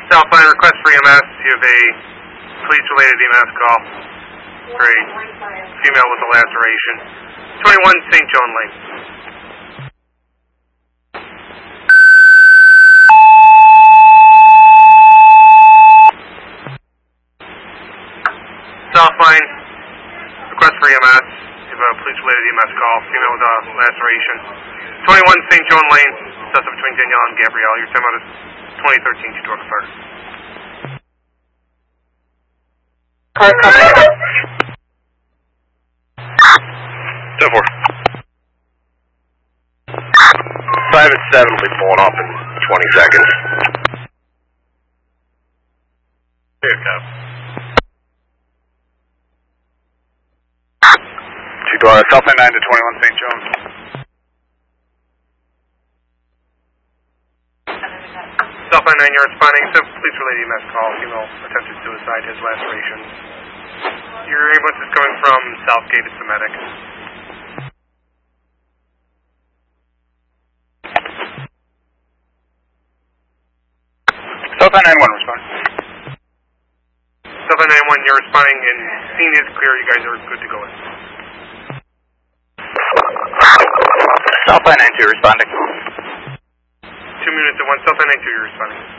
Southline, request for EMS. You have a police-related EMS call for a female with a laceration. 21 St. John Lane. Southline, request for EMS. You have a police-related EMS call. Female with a laceration. 21 St. John Lane. Suspect between Danielle and Gabrielle. Your time out is 2013 to Dork Fire. Car coming. 10-4. 5 and 7 will be pulling off in 20 seconds. Here, Cap. 2 Southline 9 to 21 St. John's. Southline 9, you're responding to police-related EMS call. Female attempted suicide, has lacerations. Your ambulance is coming from Southgate. It's the medic. Southline 9-1 responding. Southline 9-1, you're responding, and scene is clear. You guys are good to go in. Southline 9-2 responding. 2 minutes at 1. Southline 9-2, you're responding.